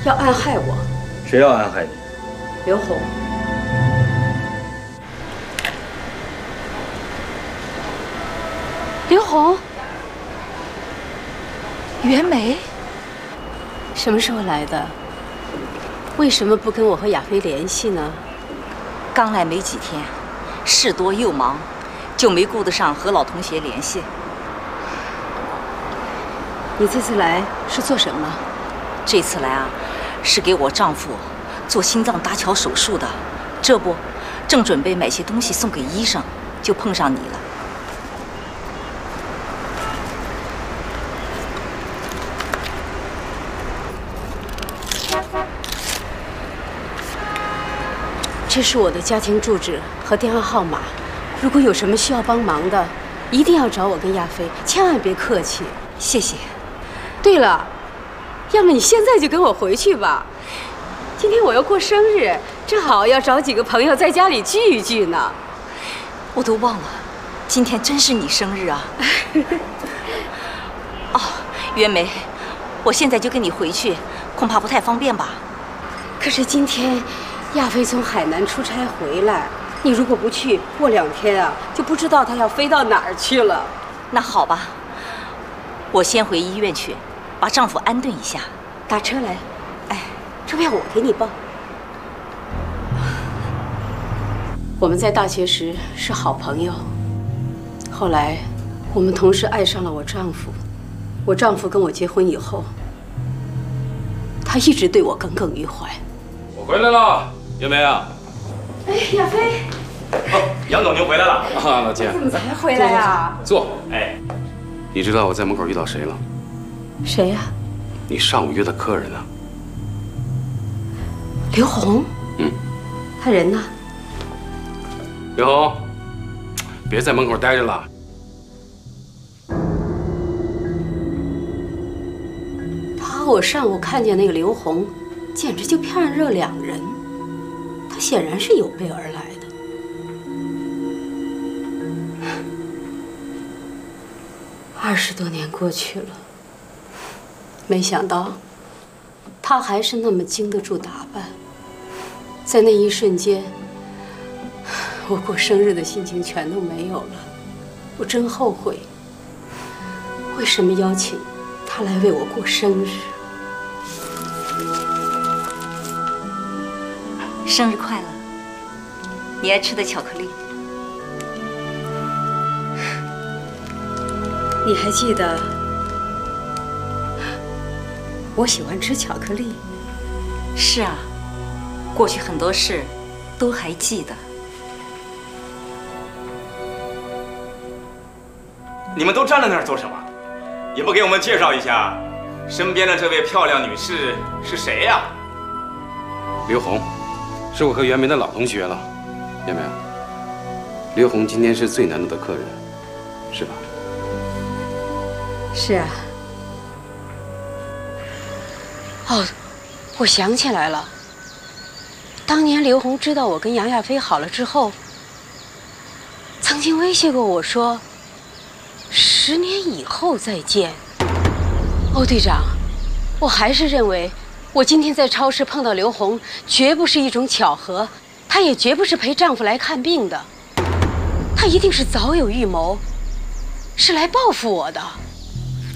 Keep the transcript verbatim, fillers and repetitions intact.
要暗害我。 谁要暗害你？ 刘红。刘红。袁梅。什么时候来的？为什么不跟我和亚飞联系呢？ 刚来没几天，事多又忙，就没顾得上和老同学联系。 你这次来是做什么？ 这次来啊，是给我丈夫做心脏搭桥手术的。这不，正准备买些东西送给医生，就碰上你了。 这是我的家庭住址和电话号码，如果有什么需要帮忙的，一定要找我跟亚飞，千万别客气。 谢谢。 对了，要么你现在就跟我回去吧。今天我要过生日，正好要找几个朋友在家里聚一聚呢。 我都忘了，今天真是你生日啊！哦，袁梅，我现在就跟你回去，恐怕不太方便吧？ 可是今天亚飞从海南出差回来，你如果不去，过两天啊，就不知道他要飞到哪儿去了。 那好吧，我先回医院去，把丈夫安顿一下。 打车来，哎，车票我给你报。我们在大学时是好朋友，后来我们同时爱上了我丈夫。我丈夫跟我结婚以后，他一直对我耿耿于怀。 我回来了，袁梅啊！ 哎，亚飞。 哦，杨总您回来了啊，老钱。 怎么才回来啊？ 坐。 哎， 你知道我在门口遇到谁了？ 谁呀？ 你上午约的客人呢？ 刘红。 嗯。 他人呢？ 刘红，别在门口待着了。 他和我上午看见那个刘红，简直就判若两人。他显然是有备而来的。二十多年过去了，没想到他还是那么经得住打扮。在那一瞬间，我过生日的心情全都没有了。我真后悔，为什么邀请他来为我过生日？ 生日快乐！你爱吃的巧克力。 你还记得我喜欢吃巧克力？ 是啊，过去很多事都还记得。 你们都站在那儿做什么？也不给我们介绍一下，身边的这位漂亮女士是谁呀？ 刘红，是我和袁梅的老同学了。袁梅，刘红今天是最难得的客人，是吧？ 是啊。哦，我想起来了，当年刘红知道我跟杨亚飞好了之后，曾经威胁过我说，十年以后再见。欧队长，我还是认为，我今天在超市碰到刘红，绝不是一种巧合，她也绝不是陪丈夫来看病的，她一定是早有预谋，是来报复我的。